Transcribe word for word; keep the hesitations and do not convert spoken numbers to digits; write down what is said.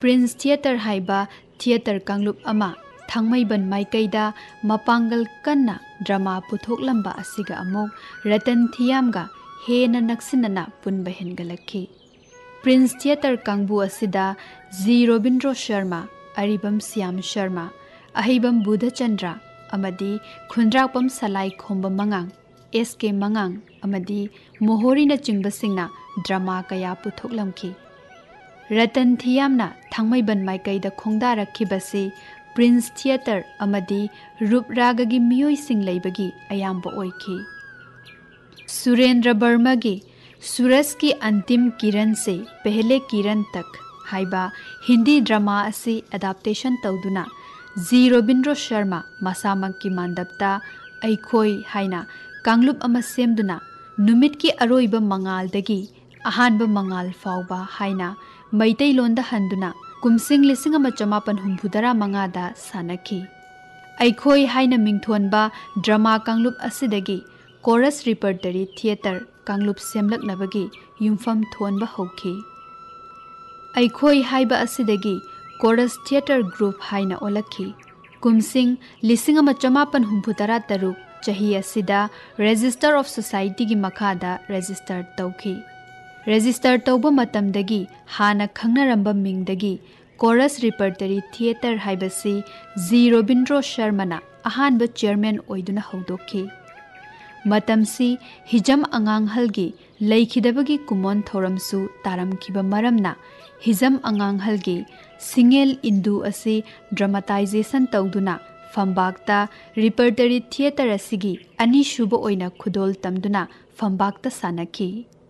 Prince theatre हाइबा theatre कांगलुप अमा थांगमैबन माइकैदा मपांगल कन्ना drama पुथोकलंबा असिगा अमुक रतन थियामगा हेना नक्सिनना पुनबा हेनगलखी। प्रिंस थिएटर कांगबु असिदा जी रोबिंद्रो शर्मा, अरिबम श्याम शर्मा, अहिबम बुधचंद्र अमदी खुंद्रापम सलाई खोंब मंगांग, एस के मंगांग अमदी मोहरीना चिंबसिंगना ड्रामा कया पुथोकलमखी। रतन थियामना थांगमैबन माइकैदा खोंदारखिबसी प्रिंस थिएटर अमदी रूपरागगी मियोइसिंग लैबगी अयाम्ब ओइखी। सुरेंद्र वर्मा की सूरज की अंतिम किरण से पहले किरण तक हाइबा हिंदी ड्रामा असी एडाप्टेशन तौदुना जी रोबिंद्रो शर्मा मसामक की मांडपता ऐखोई हाइना कांगलुप अमा सेमदुना नुमित की अरोइब मंगालदगी अहानब मंगाल फाउबा हाइना मैतैलोंदा हंदुना कुमसिंग लिसिंग अमा चमापन हुंफुदरा मंगादा सानखी। ऐखोई हाइना मिंगथोनबा drama कांगलुप असिदगी coarse repertory theatre कांगलुप सेमलकनबगी युमफम थोनबा हौखी। ऐखोई हाइबा असिदगी coarse theatre group हाइना ओलखी। कुमसिंग लिसिंग अमा चमापन हुंफुदरा तरुक चही असिदा रजिस्टर ऑफ सोसाइटी की मखादा रजिस्टर तौखी। रजिस्टर तौबा मतमदगी हाना खंगनरंबा मिंगदगी कोरस रिपर्टरी थिएटर हाइबसी जी रोबिंद्रो शर्माना अहानबा चेयरमैन ओइदुना हौदोखी। मतमसी हिजम अंगांगहलगी लैखिदबगी कुमोन थौरमसु तारमखिबा मरमना हिजम अंगांगहलगी सिंगेल इंदु असी ड्रामाटाइजेशन तौदुना फंबाक्ता रिपर्टरी थिएटर असिगी अनिशुब ओइना खुदोल तमदुना फंबाक्ता सानखी।